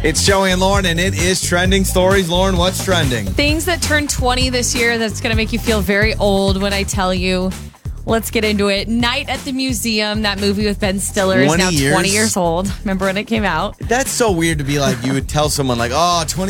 It's Joey and Lauren, and it is Trending Stories. Lauren, what's trending? Things that turned 20 this year that's going to make you feel very old when I tell you. Let's get into it. Night at the Museum, that movie with Ben Stiller, is now 20 years old. Remember when it came out? That's so weird to be like, you would tell someone like, oh, 20